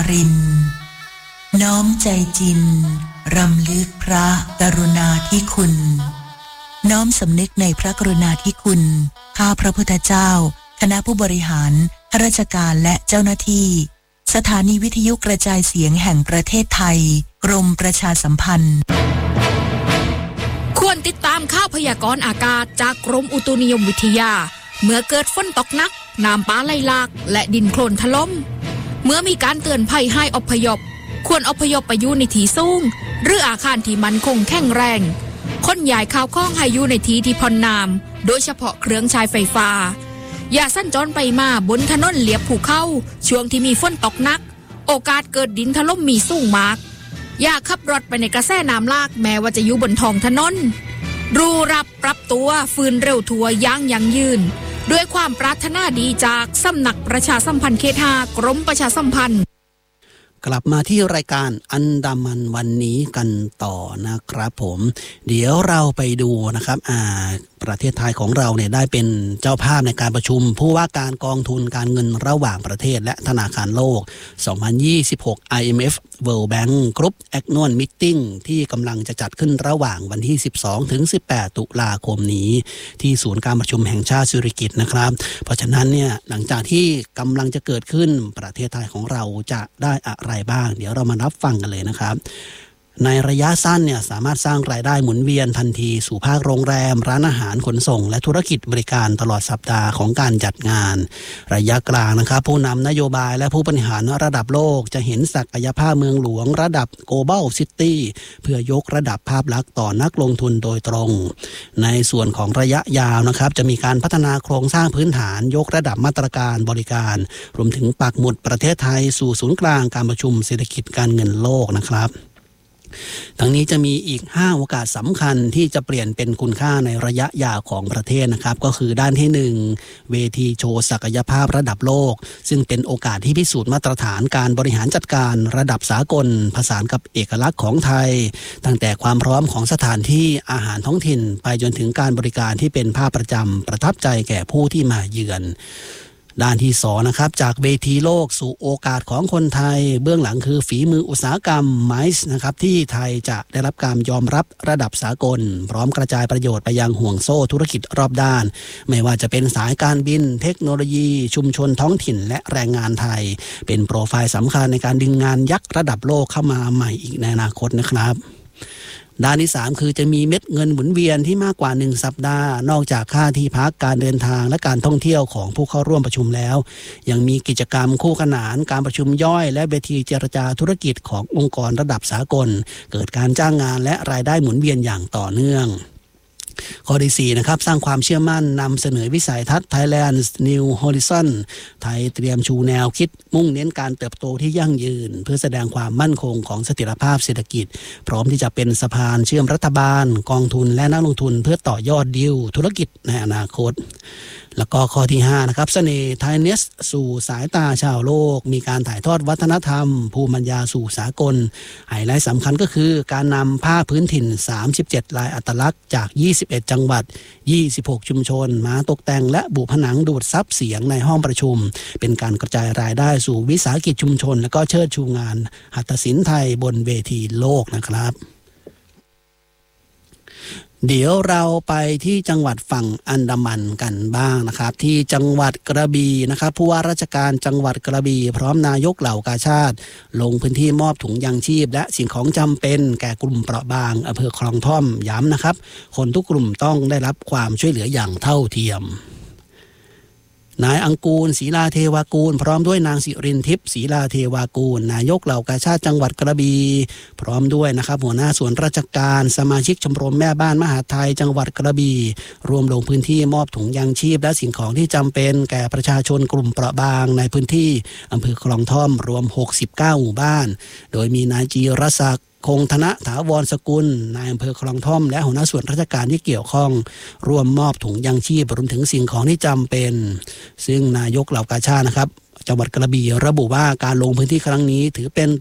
รินน้อมใจจินรำลึกพระกรุณาธิคุณน้อมสำนึกในพระกรุณาธิคุณข้าพระพุทธเจ้าคณะผู้บริหารข้าราชการและเจ้าหน้าที่สถานีวิทยุกระจายเสียงแห่งประเทศไทยกรมประชาสัมพันธ์ควรติดตามข่าวพยากรณ์อากาศจากกรมอุตุนิยมวิทยาเมื่อเกิดฝนตกหนักน้ำป่าไหลหลากและดินโคลนถล่มเมื่อมีการเตือนภัยให้อพยพควรอพยพไปอยู่ในที่สูงหรืออาคารที่มั่นคงแข็งแรงขนย้ายข้าวของให้อยู่ในที่ที่พ้นน้ำโดยเฉพาะเครื่องใช้ไฟฟ้าอย่าสัญจรไปมาบนถนนเลียบภูเขาช่วงที่มีฝนตกหนักโอกาสเกิดดินถล่มมีสูงมากอย่าขับรถไปในกระแสน้ำหลากแม้ว่าจะอยู่บนท้องถนนรู้รับปรับตัวฟื้นเร็วทัวยั่งยืนด้วยความปรารถนาดีจากสำนักประชาสัมพันธ์เขต 5 กรมประชาสัมพันธ์กลับมาที่รายการอันดามันวันนี้กันต่อนะครับผมเดี๋ยวเราไปดูนะครับประเทศไทยของเราเนี่ยได้เป็นเจ้าภาพในการประชุมผู้ว่าการกองทุนการเงินระหว่างประเทศและธนาคารโลก 2026 IMF World Bank Group Annual Meeting ที่กำลังจะจัดขึ้นระหว่างวันที่ 12 ถึง 18 ตุลาคมนี้ที่ศูนย์การประชุมแห่งชาติสิริกิติ์นะครับเพราะฉะนั้นเนี่ยหลังจากที่กำลังจะเกิดขึ้นประเทศไทยของเราจะได้อะไรบ้างเดี๋ยวเรามารับฟังกันเลยนะครับในระยะสั้นเนี่ยสามารถสร้างรายได้หมุนเวียนทันทีสู่ภาคโรงแรมร้านอาหารขนส่งและธุรกิจบริการตลอดสัปดาห์ของการจัดงานระยะกลางนะครับผู้นำนโยบายและผู้บริหารระดับโลกจะเห็นศักยภาพเมืองหลวงระดับ Global City เพื่อยกระดับภาพลักษณ์ต่อนักลงทุนโดยตรงในส่วนของระยะยาวนะครับจะมีการพัฒนาโครงสร้างพื้นฐานยกระดับมาตรการบริการรวมถึงปักหมุดประเทศไทยสู่ศูนย์กลางการประชุมเศรษฐกิจการเงินโลกนะครับทั้งนี้จะมีอีก5โอกาสสำคัญที่จะเปลี่ยนเป็นคุณค่าในระยะยาวของประเทศนะครับก็คือด้านที่1เวทีโชว์ศักยภาพระดับโลกซึ่งเป็นโอกาสที่พิสูจน์มาตรฐานการบริหารจัดการระดับสากลผสานกับเอกลักษณ์ของไทยตั้งแต่ความพร้อมของสถานที่อาหารท้องถิ่นไปจนถึงการบริการที่เป็นภาพประจำประทับใจแก่ผู้ที่มาเยือนด้านที่2นะครับจากเวทีโลกสู่โอกาสของคนไทยเบื้องหลังคือฝีมืออุตสาหกรรมไมซ์นะครับที่ไทยจะได้รับการยอมรับระดับสากลพร้อมกระจายประโยชน์ไปยังห่วงโซ่ธุรกิจรอบด้านไม่ว่าจะเป็นสายการบินเทคโนโลยีชุมชนท้องถิ่นและแรงงานไทยเป็นโปรไฟล์สำคัญในการดึงงานยักษ์ระดับโลกเข้ามาใหม่อีกในอนาคตนะครับด้านที่3คือจะมีเม็ดเงินหมุนเวียนที่มากกว่า1สัปดาห์นอกจากค่าที่พักการเดินทางและการท่องเที่ยวของผู้เข้าร่วมประชุมแล้วยังมีกิจกรรมคู่ขนานการประชุมย่อยและเวทีเจรจาธุรกิจขององค์กรระดับสากลเกิดการจ้างงานและรายได้หมุนเวียนอย่างต่อเนื่องข้อที่4นะครับสร้างความเชื่อมั่นนำเสนอวิสัยทัศน์ Thailand New Horizon ไทยเตรียมชูแนวคิดมุ่งเน้นการเติบโตที่ยั่งยืนเพื่อแสดงความมั่นคงของเสถียรภาพเศรษฐกิจพร้อมที่จะเป็นสะพานเชื่อมรัฐบาลกองทุนและนักลงทุนเพื่อต่อยอดดีลธุรกิจในอนาคตแล้วก็ข้อที่5นะครับเสน่ห์ไทยเนสสู่สายตาชาวโลกมีการถ่ายทอดวัฒนธรรมภูมิปัญญาสู่สากลไฮไลท์สำคัญก็คือการนำผ้าพื้นถิ่น37ลายอัตลักษณ์จาก21จังหวัด26ชุมชนมาตกแต่งและบุผนังดูดซับเสียงในห้องประชุมเป็นการกระจายรายได้สู่วิสาหกิจชุมชนและก็เชิดชูงานหัตถศิลป์ไทยบนเวทีโลกนะครับเดี๋ยวเราไปที่จังหวัดฝั่งอันดามันกันบ้างนะครับที่จังหวัดกระบี่นะครับผู้ว่าราชการจังหวัดกระบี่พร้อมนายกเหล่ากาชาติลงพื้นที่มอบถุงยางชีพและสิ่งของจำเป็นแก่กลุ่มเปราะบางอำเภอคลองท่อมย้ำนะครับคนทุกกลุ่มต้องได้รับความช่วยเหลืออย่างเท่าเทียมนายอังกูลศรีลาเทวากูลพร้อมด้วยนางสิรินทิพย์ศรีลาเทวากูลนายกเหล่ากาชาติจังหวัดกระบี่พร้อมด้วยนะครับหัวหน้าส่วนราชการสมาชิกชมรมแม่บ้านมหาไทยจังหวัดกระบี่รวมลงพื้นที่มอบถุงยางชีพและสิ่งของที่จำเป็นแก่ประชาชนกลุ่มเปราะบางในพื้นที่อำเภอคลองท่อมรวม69หมู่บ้านโดยมีนายจีรศักดิ์คงธนะถาวรสกุลนายอำเภอคลองท่อมและหัวหน้าส่วนราชการที่เกี่ยวข้องร่วมมอบถุงยางชีพรวมถึงสิ่งของที่จำเป็นซึ่งนายกเหล่ากาชาตินะครับจังหวัดกระบี่ระบุว่าการลงพื้นที่ครั้งนี้ถือเป็น